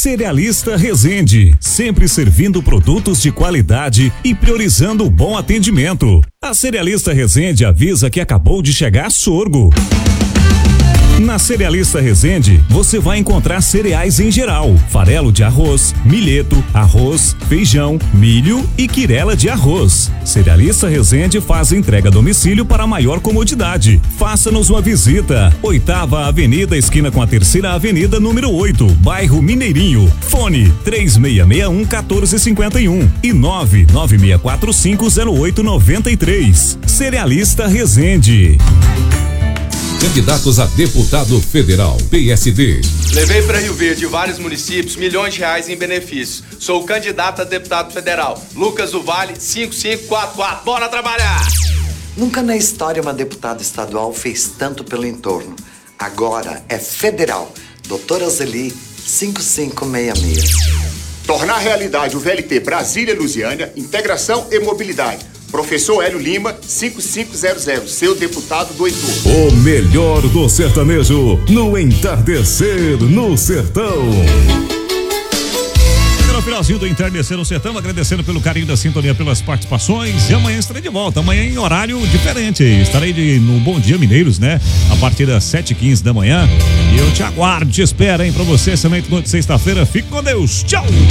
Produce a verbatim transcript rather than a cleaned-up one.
Cerealista Resende, sempre servindo produtos de qualidade e priorizando o bom atendimento. A Cerealista Resende avisa que acabou de chegar sorgo. Na Cerealista Resende, você vai encontrar cereais em geral, farelo de arroz, milheto, arroz, feijão, milho e quirela de arroz. Cerealista Resende faz entrega a domicílio para maior comodidade. Faça-nos uma visita. Oitava Avenida, esquina com a Terceira Avenida, número oito, bairro Mineirinho. Fone três seis seis um, um quatro cinco um e nove nove seis quatro cinco zero oito nove três. Cerealista Resende. Candidatos a deputado federal, P S D. Levei para Rio Verde e vários municípios milhões de reais em benefícios. Sou o candidato a deputado federal, Lucas do Vale, cinco cinco quatro quatro. Bora trabalhar! Nunca na história uma deputada estadual fez tanto pelo entorno. Agora é federal. Doutora Zeli, cinco cinco seis seis. Tornar realidade o V L T Brasília-Lusiânia, integração e mobilidade. Professor Hélio Lima, cinco cinco zero zero, seu deputado do Heitor. O melhor do sertanejo no entardecer no sertão. No finalzinho do Entardecer no Sertão, agradecendo pelo carinho da sintonia, pelas participações. E amanhã estarei de volta, amanhã em horário diferente. Estarei de, no Bom Dia Mineiros, né? A partir das sete e quinze da manhã. E eu te aguardo, te espero, hein? Pra você, excelente noite de sexta-feira. Fique com Deus. Tchau!